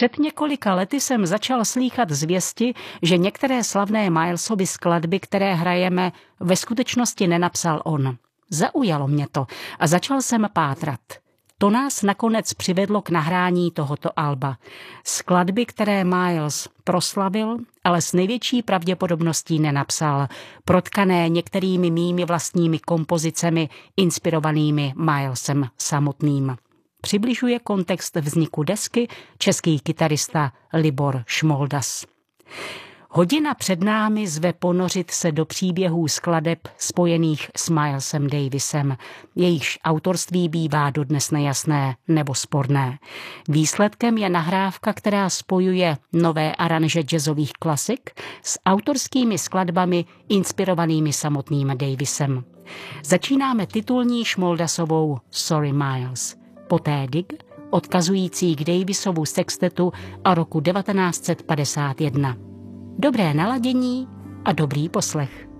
Před několika lety jsem začal slýchat zvěsti, že některé slavné Milesovy skladby, které hrajeme, ve skutečnosti nenapsal on. Zaujalo mě to a začal jsem pátrat. To nás nakonec přivedlo k nahrání tohoto alba. Skladby, které Miles proslavil, ale s největší pravděpodobností nenapsal, protkané některými mými vlastními kompozicemi, inspirovanými Milesem samotným. Přibližuje kontext vzniku desky český kytarista Libor Šmoldas. Hodina před námi zve ponořit se do příběhů skladeb spojených s Milesem Davisem. Jejichž autorství bývá dodnes nejasné nebo sporné. Výsledkem je nahrávka, která spojuje nové aranže jazzových klasik s autorskými skladbami inspirovanými samotným Davisem. Začínáme titulní Šmoldasovou Sorry Miles, poté Dig, odkazující k Davisovu sextetu a roku 1951. Dobré naladění a dobrý poslech.